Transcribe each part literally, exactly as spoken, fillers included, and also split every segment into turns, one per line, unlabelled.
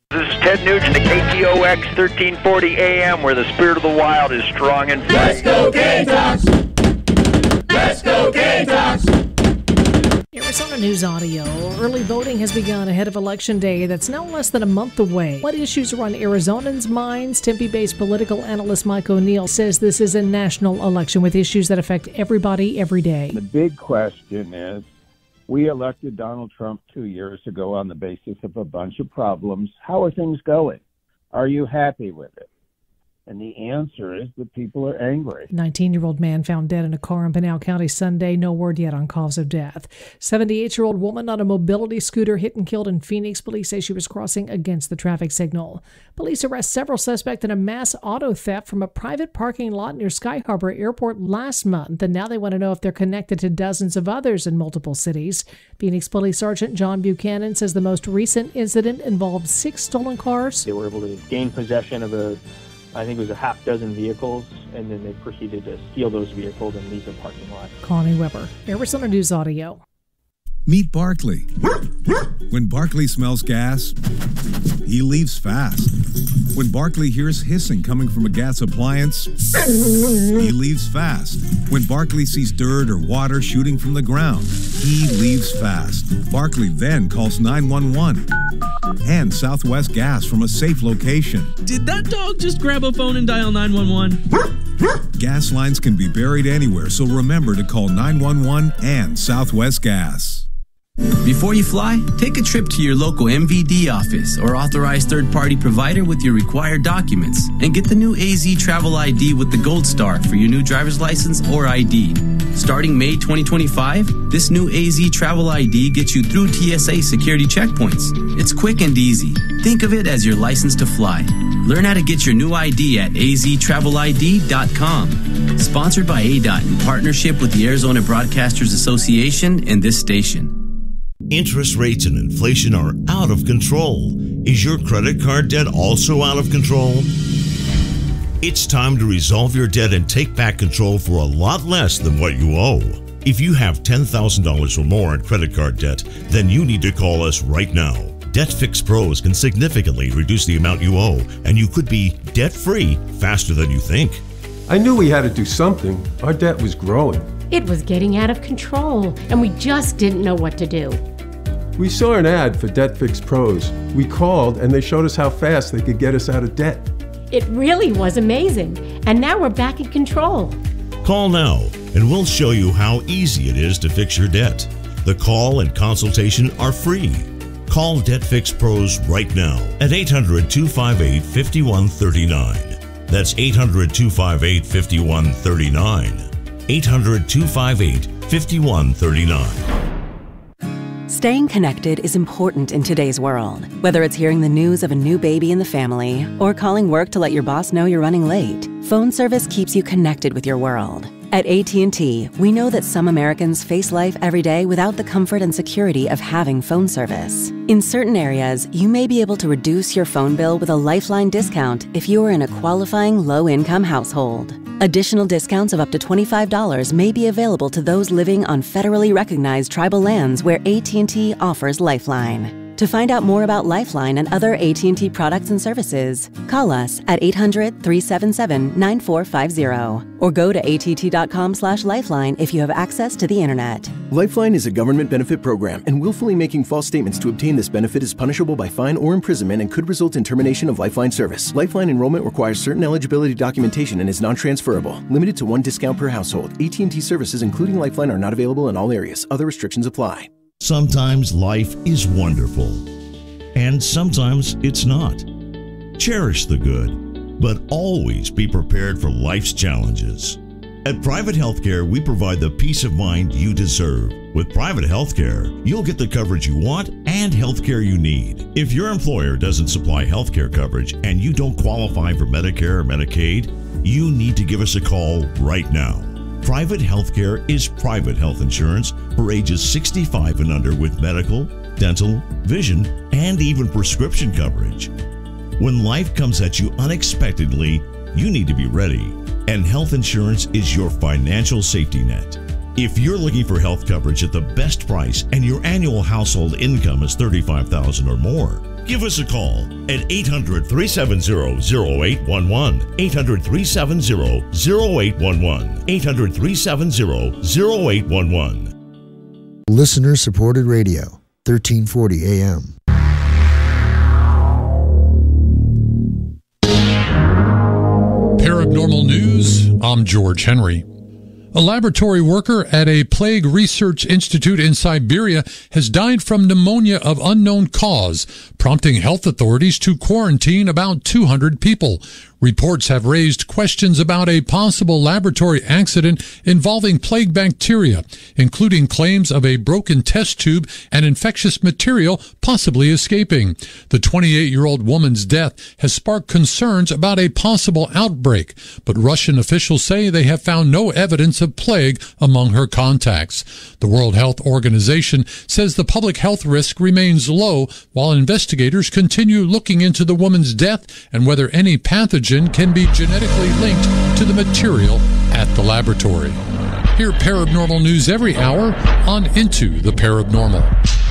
This is Ted Nugent at K T O X thirteen forty A M, where the spirit of the wild is strong and free.
Let's go Gamecocks! Let's go Gamecocks!
Arizona News Audio. Early voting has begun ahead of Election Day that's now less than a month away. What issues are on Arizonans' minds? Tempe-based political analyst Mike O'Neill says this is a national election with issues that affect everybody every day.
The big question is, we elected Donald Trump two years ago on the basis of a bunch of problems. How are things going? Are you happy with it? And the answer is that people are angry.
nineteen-year-old man found dead in a car in Pinal County Sunday. No word yet on cause of death. seventy-eight-year-old woman on a mobility scooter hit and killed in Phoenix. Police say she was crossing against the traffic signal. Police arrest several suspects in a mass auto theft from a private parking lot near Sky Harbor Airport last month. And now they want to know if they're connected to dozens of others in multiple cities. Phoenix Police Sergeant John Buchanan says the most recent incident involved six stolen cars.
They were able to gain possession of a I think it was a half dozen vehicles, and then they proceeded to steal those vehicles and leave the parking lot.
Connie Weber, Arizona News Audio.
Meet Barkley. When Barkley smells gas, he leaves fast. When Barkley hears hissing coming from a gas appliance, he leaves fast. When Barkley sees dirt or water shooting from the ground, he leaves fast. Barkley then calls nine one one and Southwest Gas from a safe location.
Did that dog just grab a phone and dial nine one one?
Gas lines can be buried anywhere, so remember to call nine one one and Southwest Gas.
Before you fly, take a trip to your local M V D office or authorized third-party provider with your required documents and get the new A Z Travel I D with the Gold Star for your new driver's license or I D. Starting May twenty twenty-five, this new A Z Travel I D gets you through T S A security checkpoints. It's quick and easy. Think of it as your license to fly. Learn how to get your new I D at A Z travel I D dot com. Sponsored by A D O T in partnership with the Arizona Broadcasters Association and this station.
Interest rates and inflation are out of control. Is your credit card debt also out of control? It's time to resolve your debt and take back control for a lot less than what you owe. If you have ten thousand dollars or more in credit card debt, then you need to call us right now. Debt Fix Pros can significantly reduce the amount you owe, and you could be debt-free faster than you think.
I knew we had to do something. Our debt was growing.
It was getting out of control, and we just didn't know what to do.
We saw an ad for Debt Fix Pros. We called, and they showed us how fast they could get us out of debt.
It really was amazing, and now we're back in control.
Call now, and we'll show you how easy it is to fix your debt. The call and consultation are free. Call Debt Fix Pros right now at eight hundred, two five eight, five one three nine. That's eight hundred, two five eight, five one three nine. eight hundred, two five eight, five one three nine.
Staying connected is important in today's world. Whether it's hearing the news of a new baby in the family or calling work to let your boss know you're running late, phone service keeps you connected with your world. At A T and T, we know that some Americans face life every day without the comfort and security of having phone service. In certain areas, you may be able to reduce your phone bill with a Lifeline discount if you are in a qualifying low-income household. Additional discounts of up to twenty-five dollars may be available to those living on federally recognized tribal lands where A T and T offers Lifeline. To find out more about Lifeline and other A T and T products and services, call us at eight hundred, three seven seven, nine four five zero or go to A T T dot com slash lifeline if you have access to the internet.
Lifeline is a government benefit program, and willfully making false statements to obtain this benefit is punishable by fine or imprisonment and could result in termination of Lifeline service. Lifeline enrollment requires certain eligibility documentation and is non-transferable. Limited to one discount per household. A T and T services, including Lifeline, are not available in all areas. Other restrictions apply.
Sometimes life is wonderful, and sometimes it's not. Cherish the good, but always be prepared for life's challenges. At Private Healthcare, we provide the peace of mind you deserve. With Private Healthcare, you'll get the coverage you want and healthcare you need. If your employer doesn't supply healthcare coverage and you don't qualify for Medicare or Medicaid, you need to give us a call right now. Private Healthcare is private health insurance for ages sixty-five and under with medical, dental, vision, and even prescription coverage. When life comes at you unexpectedly, you need to be ready, and health insurance is your financial safety net. If you're looking for health coverage at the best price and your annual household income is thirty-five thousand dollars or more, give us a call at eight hundred, three seven zero, zero eight one one. eight hundred, three seven zero, zero eight one one. eight hundred, three seven zero, zero eight one one.
Listener supported radio, thirteen forty A M.
Paranormal News, I'm George Henry. A laboratory worker at a plague research institute in Siberia has died from pneumonia of unknown cause, prompting health authorities to quarantine about two hundred people. Reports have raised questions about a possible laboratory accident involving plague bacteria, including claims of a broken test tube and infectious material possibly escaping. The twenty-eight-year-old woman's death has sparked concerns about a possible outbreak, but Russian officials say they have found no evidence of plague among her contacts. The World Health Organization says the public health risk remains low while investigators continue looking into the woman's death and whether any pathogen can be genetically linked to the material at the laboratory. Hear Paranormal News every hour on Into the Paranormal.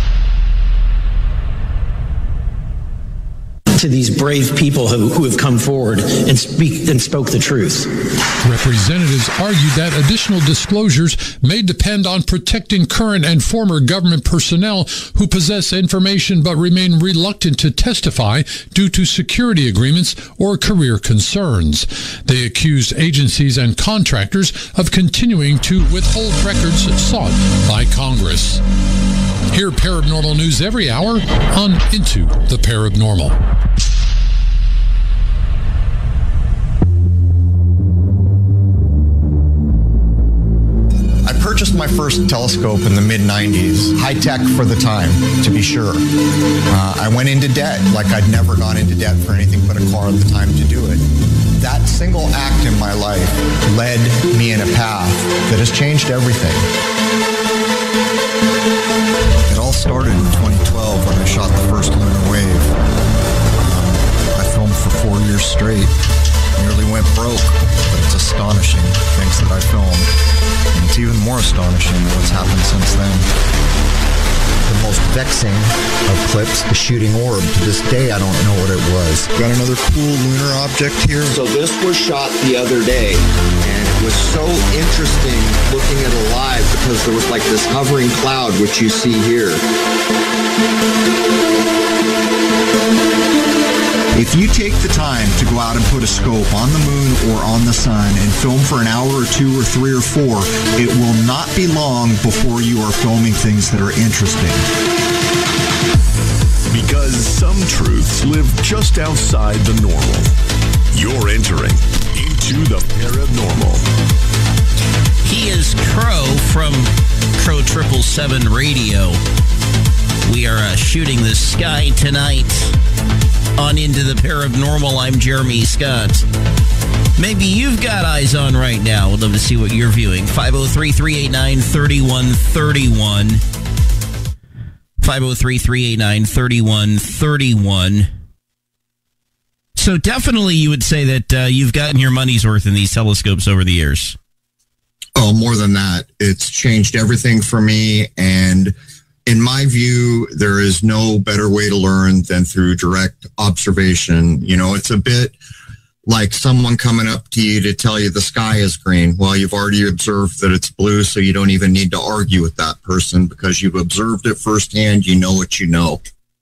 To these brave people who, who have come forward and speak and spoke the truth.
Representatives argued that additional disclosures may depend on protecting current and former government personnel who possess information but remain reluctant to testify due to security agreements or career concerns. They accused agencies and contractors of continuing to withhold records sought by Congress. Hear Paranormal News every hour on Into the Paranormal.
I purchased my first telescope in the mid nineties, high tech for the time, to be sure. Uh, I went into debt like I'd never gone into debt for anything but a car at the time to do it. That single act in my life led me in a path that has changed everything. It all started in twenty twelve when I shot the first lunar wave. Um, I filmed for four years straight. Nearly went broke, but it's astonishing things that I filmed. And it's even more astonishing what's happened since then. The most vexing of clips, the shooting orb. To this day, I don't know what it was. Got another cool lunar object here.
So this was shot the other day, and it was so interesting looking at it live because there was like this hovering cloud, which you see here.
If you take the time to go out and put a scope on the moon or on the sun and film for an hour or two or three or four, it will not be long before you are filming things that are interesting.
Because some truths live just outside the normal. You're entering Into the Paranormal.
He is Crow from Crow triple seven Radio. We are uh, shooting the sky tonight on Into the Paranormal. I'm Jeremy Scott. Maybe you've got eyes on right now. Would love to see what you're viewing. five oh three, three eight nine, three one three one. five oh three, three eight nine, three one three one. So definitely you would say that uh, you've gotten your money's worth in these telescopes over the years.
Oh, more than that. It's changed everything for me, and in my view, there is no better way to learn than through direct observation. You know, it's a bit like someone coming up to you to tell you the sky is green. Well, you've already observed that it's blue, so you don't even need to argue with that person because you've observed it firsthand. You know what you know.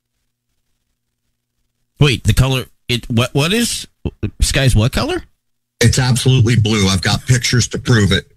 Wait, the color, it what? What is, sky's what color?
It's absolutely blue. I've got pictures to prove it.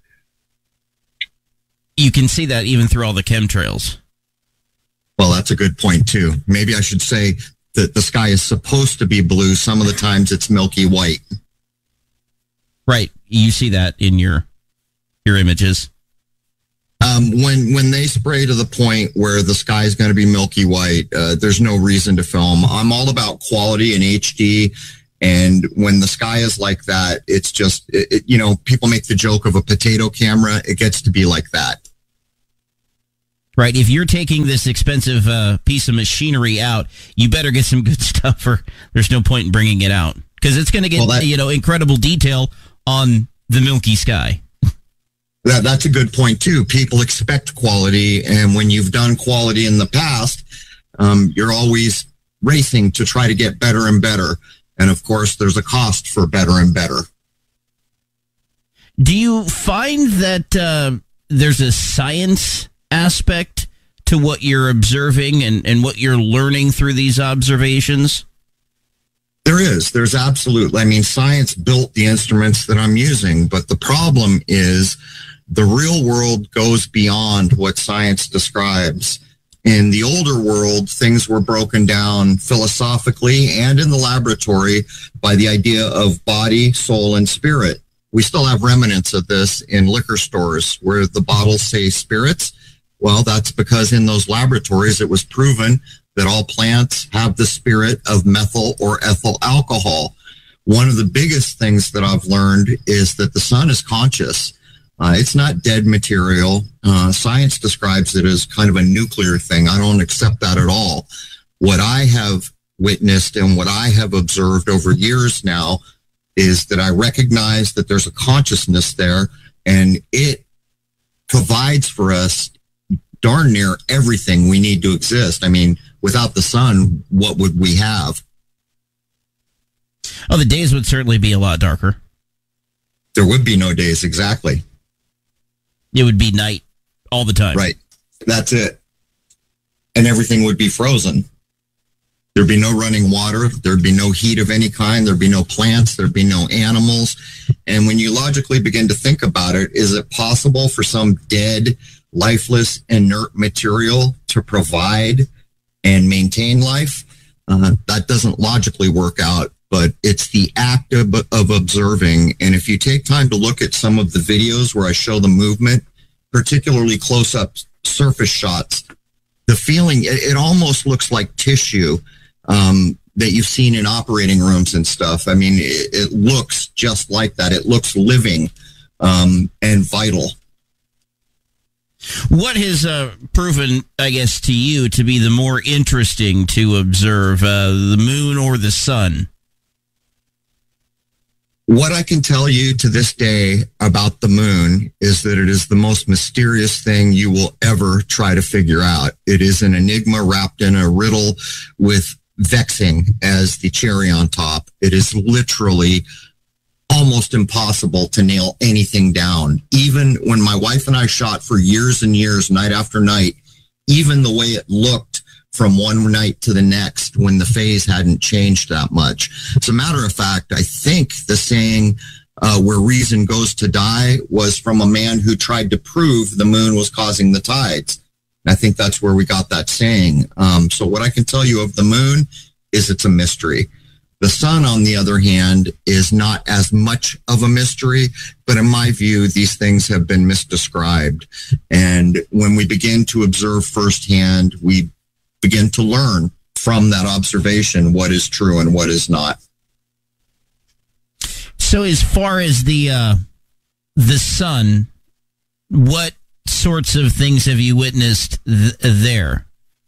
You can see that even through all the chemtrails.
Well, that's a good point, too. Maybe I should say that the sky is supposed to be blue. Some of the times it's milky white.
Right. You see that in your your images.
Um, when when they spray to the point where the sky is going to be milky white, uh, there's no reason to film. I'm all about quality and H D. And when the sky is like that, it's just, it, it, you know, people make the joke of a potato camera. It gets to be like that.
Right. If you're taking this expensive uh, piece of machinery out, you better get some good stuff, or there's no point in bringing it out, because it's going to get, well, that, you know, incredible detail on the milky sky.
That, that's a good point, too. People expect quality, and when you've done quality in the past, um, you're always racing to try to get better and better. And, of course, there's a cost for better and better.
Do you find that uh, there's a science aspect to what you're observing and, and what you're learning through these observations?
There is. There's absolutely. I mean, science built the instruments that I'm using, but the problem is the real world goes beyond what science describes. In the older world, things were broken down philosophically and in the laboratory by the idea of body, soul, and spirit. We still have remnants of this in liquor stores where the bottles say spirits. Well, that's because in those laboratories, it was proven that all plants have the spirit of methyl or ethyl alcohol. One of the biggest things that I've learned is that the sun is conscious. Uh, it's not dead material. Uh, science describes it as kind of a nuclear thing. I don't accept that at all. What I have witnessed and what I have observed over years now is that I recognize that there's a consciousness there, and it provides for us darn near everything we need to exist. I mean, without the sun, what would we have?
Oh, the days would certainly be a lot darker.
There would be no days, exactly.
It would be night all the time.
Right. That's it. And everything would be frozen. There'd be no running water. There'd be no heat of any kind. There'd be no plants. There'd be no animals. And when you logically begin to think about it, is it possible for some dead, lifeless, inert material to provide and maintain life? Uh, that doesn't logically work out, but it's the act of, of observing. And if you take time to look at some of the videos where I show the movement, particularly close-up surface shots, the feeling, it, it almost looks like tissue um, that you've seen in operating rooms and stuff. I mean, it, it looks just like that. It looks living um, and vital.
What has uh, proven, I guess, to you to be the more interesting to observe, uh, the moon or the sun?
What I can tell you to this day about the moon is that it is the most mysterious thing you will ever try to figure out. It is an enigma wrapped in a riddle with vexing as the cherry on top. It is literally almost impossible to nail anything down. Even when my wife and I shot for years and years, night after night, even the way it looked from one night to the next when the phase hadn't changed that much. As a matter of fact, I think the saying, uh, where reason goes to die, was from a man who tried to prove the moon was causing the tides. And I think that's where we got that saying. Um, so what I can tell you of the moon is it's a mystery. The sun, on the other hand, is not as much of a mystery, but in my view, these things have been misdescribed. And when we begin to observe firsthand, we begin to learn from that observation what is true and what is not.
So as far as the uh, the sun, what sorts of things have you witnessed th- there?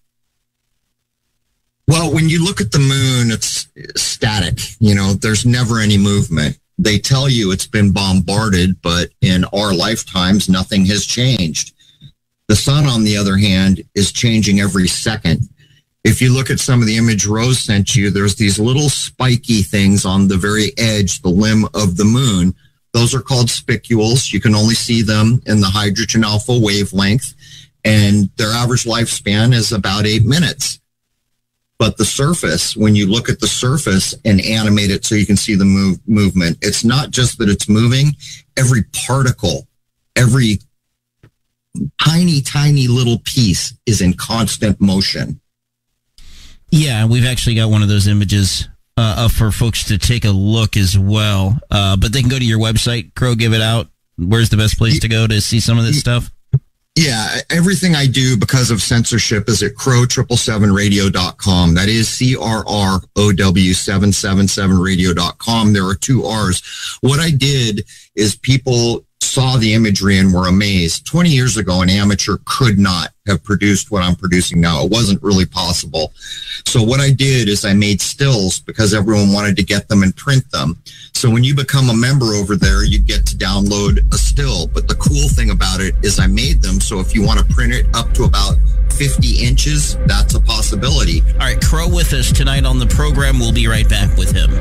Well, when you look at the moon, it's static. You know, there's never any movement. They tell you it's been bombarded, but in our lifetimes, nothing has changed. The sun, on the other hand, is changing every second. If you look at some of the image Rose sent you, there's these little spiky things on the very edge, the limb of the moon. Those are called spicules. You can only see them in the hydrogen alpha wavelength, and their average lifespan is about eight minutes. But the surface, when you look at the surface and animate it so you can see the move, movement, it's not just that it's moving. Every particle, every tiny, tiny little piece is in constant motion.
Yeah, we've actually got one of those images uh, up for folks to take a look as well. Uh, but they can go to your website, Crow Give It Out. Where's the best place to go to see some of this stuff?
Yeah, everything I do because of censorship is at crow seven seven radio dot com. That is C R R O W seven seven seven radio dot com. There are two R's. What I did is people saw the imagery and were amazed. twenty years ago, an amateur could not have produced what I'm producing now. It wasn't really possible. So what I did is I made stills because everyone wanted to get them and print them. So when you become a member over there, you get to download a still. But the cool thing about it is I made them so if you want to print it up to about fifty inches, that's a possibility.
All right, Crow with us tonight on the program. We'll be right back with him.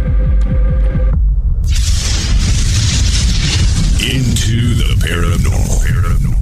Into the paranormal. paranormal.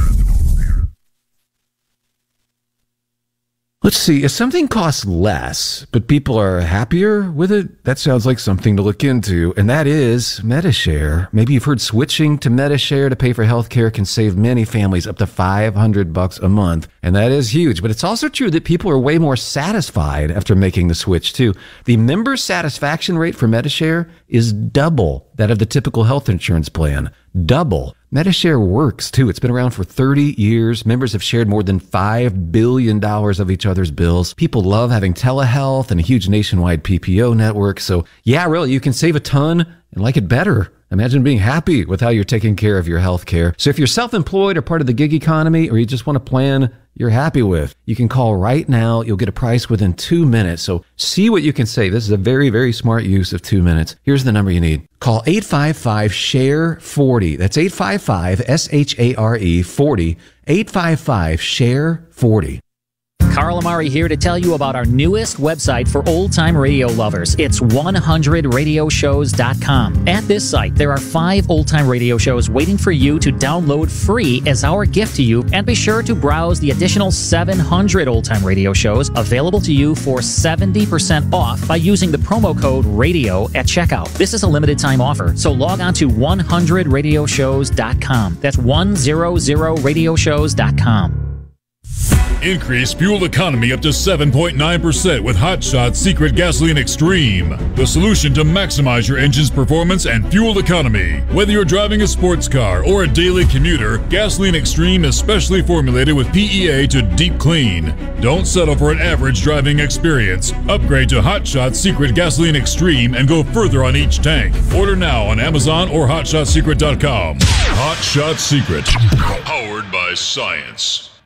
Let's see, if something costs less, but people are happier with it, that sounds like something to look into, and that is Medi-Share. Maybe you've heard switching to Medi-Share to pay for healthcare can save many families up to five hundred bucks a month, and that is huge. But it's also true that people are way more satisfied after making the switch, too. The member satisfaction rate for Medi-Share is double that of the typical health insurance plan. Double. Medi-Share works, too. It's been around for thirty years. Members have shared more than five billion dollars of each other's bills. People love having telehealth and a huge nationwide P P O network. So, yeah, really, you can save a ton and like it better. Imagine being happy with how you're taking care of your health care. So if you're self-employed or part of the gig economy, or you just want a plan you're happy with, you can call right now. You'll get a price within two minutes. So see what you can save. This is a very, very smart use of two minutes. Here's the number you need. Call eight five five, S H A R E, forty. That's eight five five, S H A R E, forty. eight five five, S H A R E, forty.
Carl Amari here to tell you about our newest website for old-time radio lovers. It's one hundred radio shows dot com. At this site, there are five old-time radio shows waiting for you to download free as our gift to you, and be sure to browse the additional seven hundred old-time radio shows available to you for seventy percent off by using the promo code RADIO at checkout. This is a limited-time offer, so log on to one hundred radio shows dot com. That's one hundred radio shows dot com.
Increase fuel economy up to seven point nine percent with Hot Shot's Secret Gasoline Extreme, the solution to maximize your engine's performance and fuel economy. Whether you're driving a sports car or a daily commuter, Gasoline Extreme is specially formulated with P E A to deep clean. Don't settle for an average driving experience. Upgrade to Hot Shot's Secret Gasoline Extreme and go further on each tank. Order now on Amazon or hot shot secret dot com. Hot Shot Secret, powered by science.